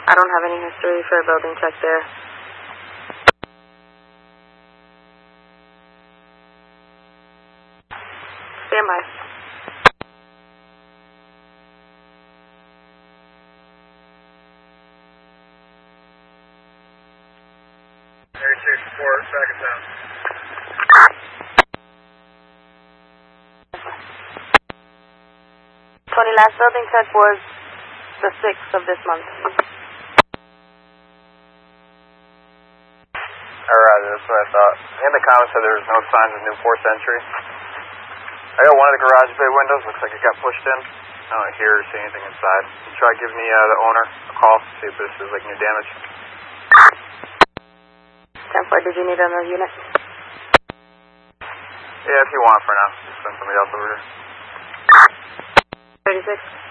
I don't have any history for a building check there. Stand by. Area 64, second down. 20, last building check was the 6th of this month. Alright, that's what I thought. In the comments said there was no signs of Newport entry. I got one of the garage bay windows, looks like it got pushed in. I don't hear or see anything inside. You try giving the owner a call, see if this is like new damage. 10-4, did you need another unit? Yeah, if you want for now. Just send somebody else over here. 36.